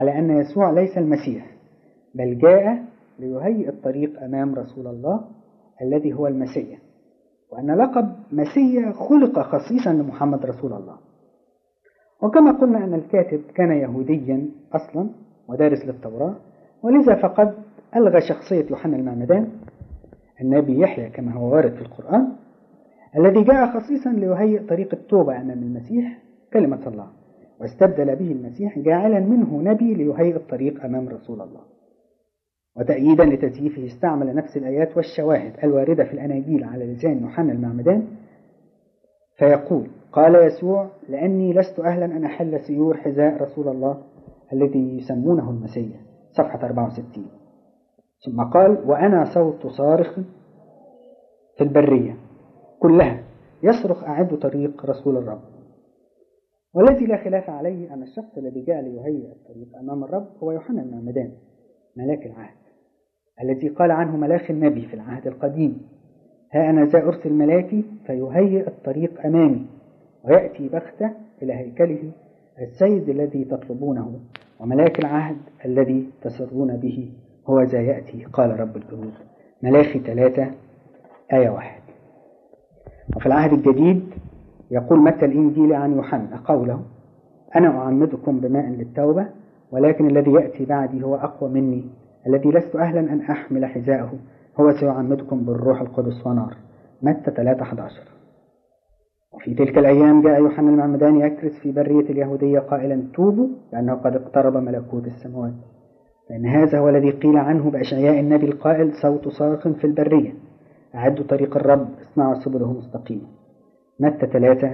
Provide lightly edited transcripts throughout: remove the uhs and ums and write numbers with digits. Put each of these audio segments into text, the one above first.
على أن يسوع ليس المسيح، بل جاء ليهيئ الطريق أمام رسول الله الذي هو المسيح، وأن لقب مسيح خلق خصيصا لمحمد رسول الله. وكما قلنا أن الكاتب كان يهوديا أصلا ودارس للتوراة، ولذا فقد ألغى شخصية يوحنا المعمدان النبي يحيى كما هو وارد في القرآن، الذي جاء خصيصا ليهيئ طريق التوبة أمام المسيح كلمة الله، واستبدل به المسيح جاعلا منه نبي ليهيئ الطريق أمام رسول الله. وتأييدا لتزييفه استعمل نفس الآيات والشواهد الواردة في الأناجيل على لسان يوحنا المعمدان، فيقول: قال يسوع: لأني لست أهلا أن أحل سيور حذاء رسول الله الذي يسمونه المسيح، صفحة 64. ثم قال: وأنا صوت صارخ في البرية كلها يصرخ أعد طريق رسول الرب. والذي لا خلاف عليه أن الشخص الذي جاء ليهيئ الطريق أمام الرب هو يوحنا المعمدان ملاك العهد، الذي قال عنه ملاك النبي في العهد القديم: ها أنا ذا أرسل ملاكي فيهيئ الطريق أمامي، ويأتي بغتة إلى هيكله السيد الذي تطلبونه، وملاك العهد الذي تسرون به هو ذا يأتي، قال رب الجنود. ملاخي 3 آية 1. وفي العهد الجديد يقول متى الإنجيل عن يوحنا قوله: أنا أعمدكم بماء للتوبة، ولكن الذي يأتي بعدي هو أقوى مني، الذي لست أهلا أن أحمل حذاءه، هو سيعمدكم بالروح القدس ونار. متى 3:11. وفي تلك الأيام جاء يوحنا المعمدان يكرز في برية اليهودية قائلا: توبوا لأنه قد اقترب ملكوت السماوات. لأن هذا هو الذي قيل عنه بأشعياء النبي القائل: صوت صارخ في البرية أعدوا طريق الرب اصنعوا سبله مستقيمة. متى 3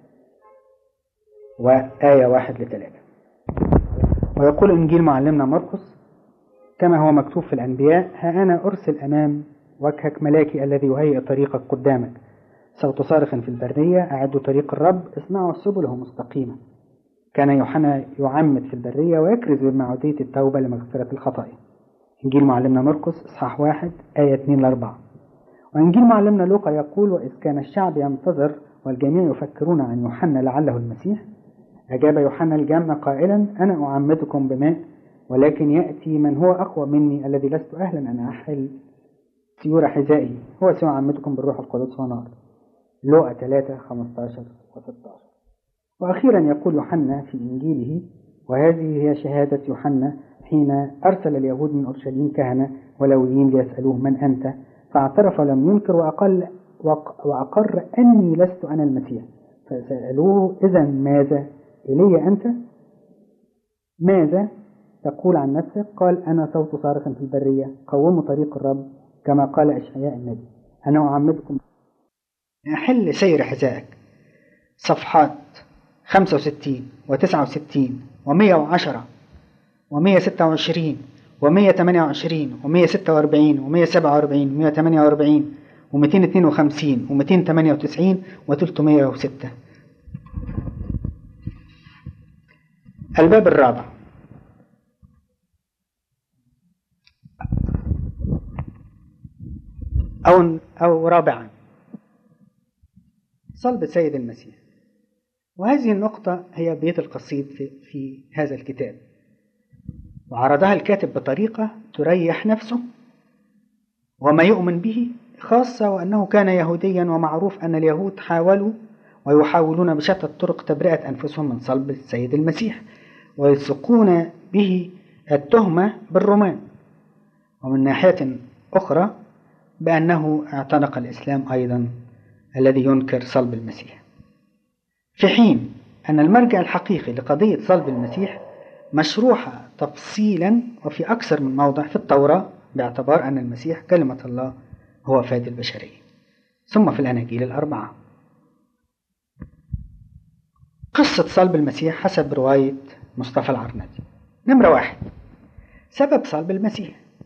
وآية 1-3. ويقول إنجيل معلمنا مرقس كما هو مكتوب في الأنبياء: ها أنا أرسل أمام وجهك ملاكي الذي يهيئ طريقك قدامك، صوت صارخ في البرية أعدوا طريق الرب اصنعوا سبله مستقيمة. كان يوحنا يعمد في البرية ويكرز بمعمودية التوبة لمغفرة الخطايا. إنجيل معلمنا مرقس إصحاح 1 آية 2-4. وإنجيل معلمنا لوقا يقول: وإذ كان الشعب ينتظر والجميع يفكرون عن يوحنا لعله المسيح، أجاب يوحنا الجمع قائلا: أنا أعمدكم بماء، ولكن يأتي من هو أقوى مني الذي لست أهلا أن أحل سيور حذائه، هو سيعمدكم بالروح القدس ونار. لوقا 3:15-16. وأخيرا يقول يوحنا في إنجيله: وهذه هي شهادة يوحنا حين أرسل اليهود من أورشليم كهنة ولويين ليسألوه: من أنت؟ فاعترف ولم ينكر وأقر أني لست أنا المسيح. فسألوه: إذن ماذا؟ إلي أنت؟ ماذا تقول عن نفسك؟ قال: أنا صوت صارخ في البرية قوموا طريق الرب كما قال أشعياء النبي، أنا أعمدكم أحل سير حذائك. صفحات 65 و69 و110 و126 و128 و146 و147 و148 و252 و298 و306. الباب الرابع. أو رابعا، صلب السيد المسيح. وهذه النقطة هي بيت القصيد في هذا الكتاب، وعرضها الكاتب بطريقة تريح نفسه وما يؤمن به، خاصة وأنه كان يهوديا ومعروف أن اليهود حاولوا ويحاولون بشتى الطرق تبرئة أنفسهم من صلب السيد المسيح، ويلصقون به التهمة بالرومان، ومن ناحية أخرى بأنه اعتنق الإسلام أيضا الذي ينكر صلب المسيح، في حين أن المرجع الحقيقي لقضية صلب المسيح مشروحة تفصيلا وفي أكثر من موضع في التوراة، باعتبار أن المسيح كلمة الله هو فادي البشرية، ثم في الأناجيل الأربعة. قصة صلب المسيح حسب رواية مصطفى العرناطي. نمرة 1: سبب صلب المسيح.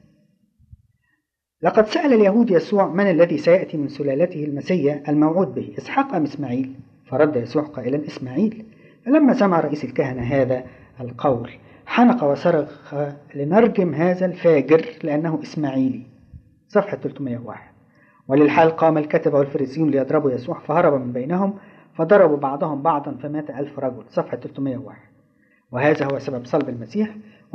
لقد سأل اليهود يسوع: من الذي سيأتي من سلالته المسيح الموعود به، إسحاق أم إسماعيل؟ فرد يسوع قائلا: إسماعيل. فلما سمع رئيس الكهنة هذا القول حنق وصرخ لنرجم هذا الفاجر لأنه إسماعيلي. صفحة 301. وللحال قام الكتبة والفريسيون ليضربوا يسوع، فهرب من بينهم فضربوا بعضهم بعضا فمات 1000 رجل. صفحة 301. وهذا هو سبب صلب المسيح،